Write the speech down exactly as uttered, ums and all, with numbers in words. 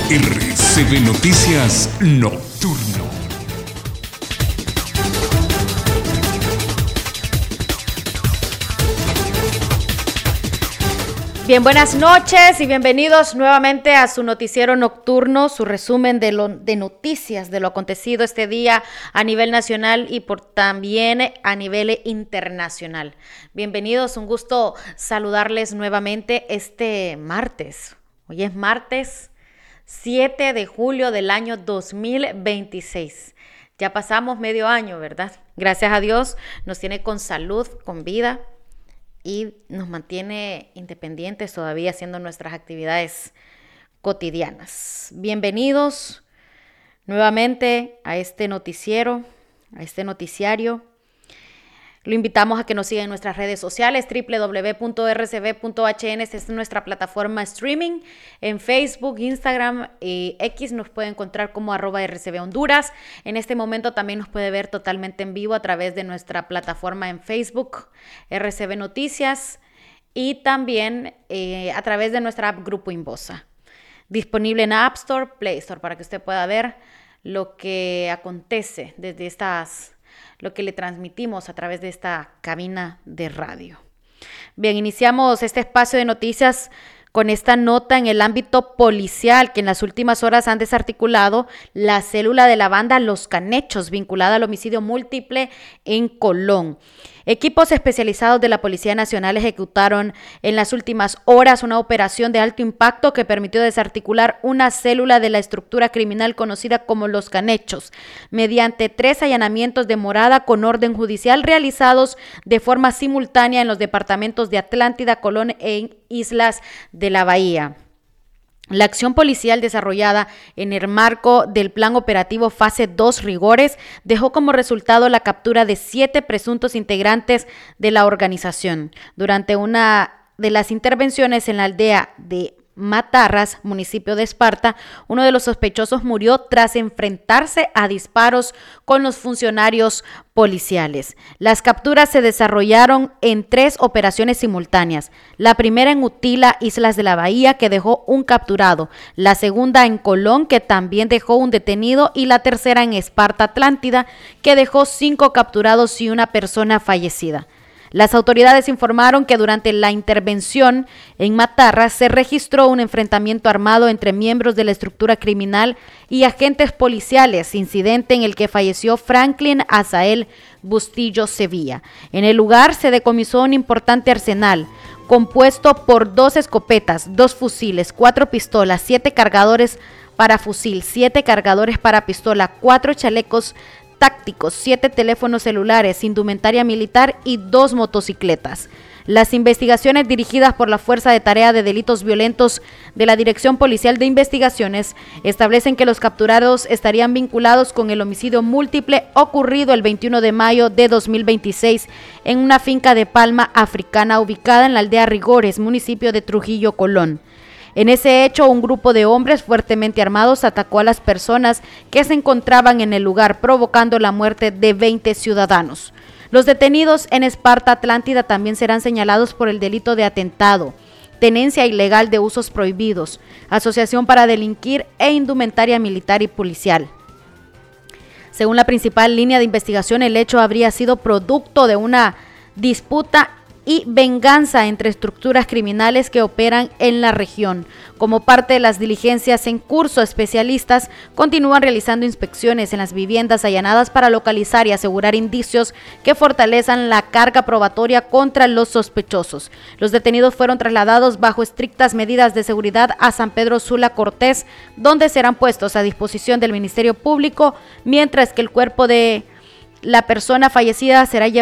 R C V Noticias Nocturno. Bien, buenas noches y bienvenidos nuevamente a su noticiero nocturno, su resumen de, lo, de noticias de lo acontecido este día a nivel nacional y por también a nivel internacional. Bienvenidos, un gusto saludarles nuevamente este martes. Hoy es martes siete de julio del año dos mil veintiséis. Ya pasamos medio año, ¿verdad? Gracias a Dios nos tiene con salud, con vida, y nos mantiene independientes todavía haciendo nuestras actividades cotidianas. Bienvenidos nuevamente a este noticiero, a este noticiario. Lo invitamos a que nos sigan en nuestras redes sociales, doble u doble u doble u punto r c v punto h n. Esta es nuestra plataforma streaming. En Facebook, Instagram y X nos puede encontrar como arroba R C V Honduras. En este momento también nos puede ver totalmente en vivo a través de nuestra plataforma en Facebook, R C V Noticias, y también eh, a través de nuestra app Grupo Inbosa. Disponible en App Store, Play Store, para que usted pueda ver lo que acontece desde estas lo que le transmitimos a través de esta cabina de radio. Bien, iniciamos este espacio de noticias con esta nota en el ámbito policial, que en las últimas horas han desarticulado la célula de la banda Los Canechos, vinculada al homicidio múltiple en Colón. Equipos especializados de la Policía Nacional ejecutaron en las últimas horas una operación de alto impacto que permitió desarticular una célula de la estructura criminal conocida como Los Canechos, mediante tres allanamientos de morada con orden judicial realizados de forma simultánea en los departamentos de Atlántida, Colón e Islas de la Bahía. La acción policial desarrollada en el marco del Plan Operativo Fase dos Rigores dejó como resultado la captura de siete presuntos integrantes de la organización. Durante una de las intervenciones en la aldea de Matarras, municipio de Esparta, uno de los sospechosos murió tras enfrentarse a disparos con los funcionarios policiales. Las capturas se desarrollaron en tres operaciones simultáneas. La primera en Utila, Islas de la Bahía, que dejó un capturado. La segunda en Colón, que también dejó un detenido. Y la tercera en Esparta, Atlántida, que dejó cinco capturados y una persona fallecida. Las autoridades informaron que durante la intervención en Matarras se registró un enfrentamiento armado entre miembros de la estructura criminal y agentes policiales, incidente en el que falleció Franklin Azael Bustillo Sevilla. En el lugar se decomisó un importante arsenal compuesto por dos escopetas, dos fusiles, cuatro pistolas, siete cargadores para fusil, siete cargadores para pistola, cuatro chalecos tácticos, siete teléfonos celulares, indumentaria militar y dos motocicletas. Las investigaciones dirigidas por la Fuerza de Tarea de Delitos Violentos de la Dirección Policial de Investigaciones establecen que los capturados estarían vinculados con el homicidio múltiple ocurrido el veintiuno de mayo de dos mil veintiséis en una finca de palma africana ubicada en la aldea Rigores, municipio de Trujillo, Colón. En ese hecho, un grupo de hombres fuertemente armados atacó a las personas que se encontraban en el lugar, provocando la muerte de veinte ciudadanos. Los detenidos en Esparta, Atlántida, también serán señalados por el delito de atentado, tenencia ilegal de usos prohibidos, asociación para delinquir e indumentaria militar y policial. Según la principal línea de investigación, el hecho habría sido producto de una disputa y venganza entre estructuras criminales que operan en la región. Como parte de las diligencias en curso, especialistas continúan realizando inspecciones en las viviendas allanadas para localizar y asegurar indicios que fortalezcan la carga probatoria contra los sospechosos. Los detenidos fueron trasladados bajo estrictas medidas de seguridad a San Pedro Sula Cortés, donde serán puestos a disposición del Ministerio Público, mientras que el cuerpo de la persona fallecida será llevado